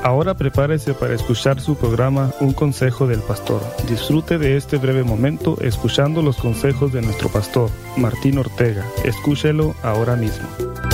Ahora prepárese para escuchar su programa Un Consejo del Pastor. Disfrute de este breve momento escuchando los consejos de nuestro pastor, Martín Ortega. Escúchelo ahora mismo.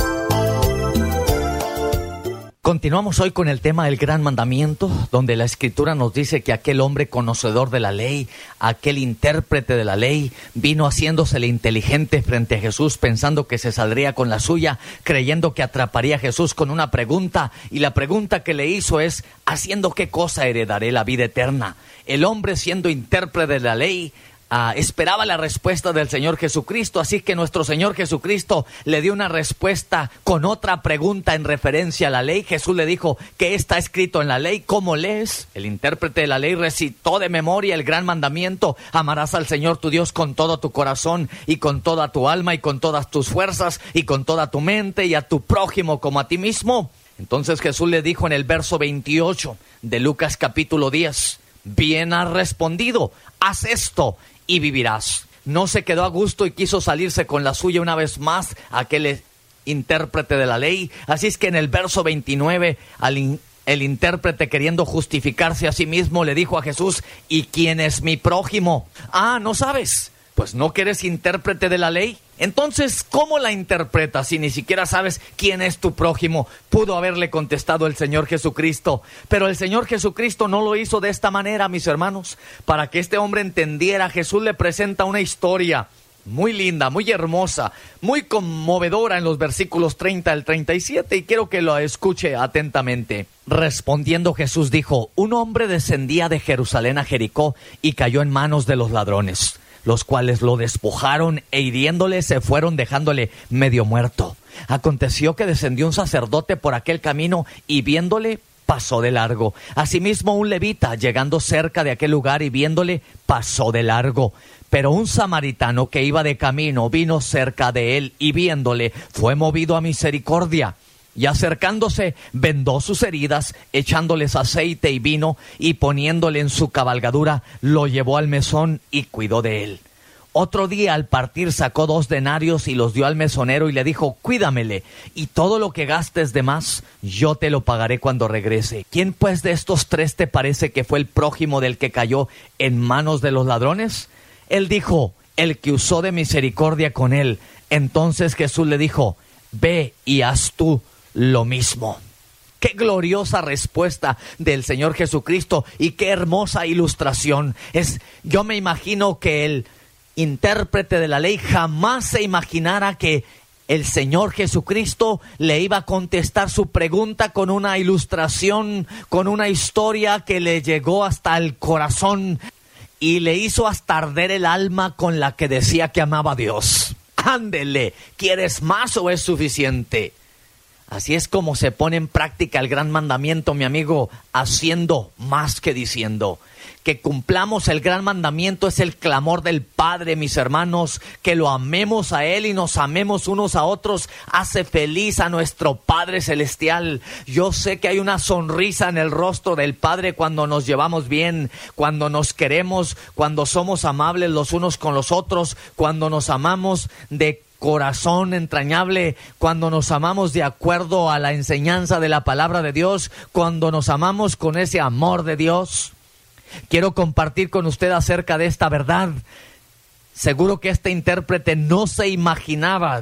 Continuamos hoy con el tema del gran mandamiento, donde la Escritura nos dice que aquel hombre conocedor de la ley, aquel intérprete de la ley, vino haciéndosele inteligente frente a Jesús, pensando que se saldría con la suya, creyendo que atraparía a Jesús con una pregunta, y la pregunta que le hizo es: ¿haciendo qué cosa heredaré la vida eterna? El hombre, siendo intérprete de la ley, esperaba la respuesta del Señor Jesucristo, así que nuestro Señor Jesucristo le dio una respuesta con otra pregunta en referencia a la ley. Jesús le dijo: ¿qué está escrito en la ley? ¿Cómo lees? El intérprete de la ley recitó de memoria el gran mandamiento: amarás al Señor tu Dios con todo tu corazón y con toda tu alma y con todas tus fuerzas y con toda tu mente, y a tu prójimo como a ti mismo. Entonces Jesús le dijo en el verso 28 de Lucas capítulo 10: bien has respondido, haz esto y vivirás. No se quedó a gusto y quiso salirse con la suya una vez más aquel intérprete de la ley. Así es que en el verso 29, el intérprete, queriendo justificarse a sí mismo, le dijo a Jesús: ¿y quién es mi prójimo? ¿No sabes? Pues no que eres intérprete de la ley. Entonces, ¿cómo la interpretas si ni siquiera sabes quién es tu prójimo? Pudo haberle contestado el Señor Jesucristo, pero el Señor Jesucristo no lo hizo de esta manera, mis hermanos. Para que este hombre entendiera, Jesús le presenta una historia muy linda, muy hermosa, muy conmovedora en los versículos 30 al 37, y quiero que lo escuche atentamente. Respondiendo Jesús dijo: un hombre descendía de Jerusalén a Jericó y cayó en manos de los ladrones, los cuales lo despojaron e hiriéndole se fueron, dejándole medio muerto. Aconteció que descendió un sacerdote por aquel camino y viéndole pasó de largo. Asimismo un levita, llegando cerca de aquel lugar y viéndole, pasó de largo. Pero un samaritano que iba de camino vino cerca de él y viéndole fue movido a misericordia. Y acercándose, vendó sus heridas, echándoles aceite y vino, y poniéndole en su cabalgadura, lo llevó al mesón y cuidó de él. Otro día, al partir, sacó 2 denarios y los dio al mesonero y le dijo: cuídamele, y todo lo que gastes de más, yo te lo pagaré cuando regrese. ¿Quién pues de estos 3 te parece que fue el prójimo del que cayó en manos de los ladrones? Él dijo: el que usó de misericordia con él. Entonces Jesús le dijo: ve y haz tú lo mismo. Qué gloriosa respuesta del Señor Jesucristo y qué hermosa ilustración. Yo me imagino que el intérprete de la ley jamás se imaginara que el Señor Jesucristo le iba a contestar su pregunta con una ilustración, con una historia que le llegó hasta el corazón y le hizo hasta arder el alma con la que decía que amaba a Dios. Ándele, ¿quieres más o es suficiente? Así es como se pone en práctica el gran mandamiento, mi amigo, haciendo más que diciendo. Que cumplamos el gran mandamiento es el clamor del Padre, mis hermanos. Que lo amemos a Él y nos amemos unos a otros hace feliz a nuestro Padre Celestial. Yo sé que hay una sonrisa en el rostro del Padre cuando nos llevamos bien, cuando nos queremos, cuando somos amables los unos con los otros, cuando nos amamos de corazón entrañable, cuando nos amamos de acuerdo a la enseñanza de la palabra de Dios, cuando nos amamos con ese amor de Dios. Quiero compartir con usted acerca de esta verdad. Seguro que este intérprete no se imaginaba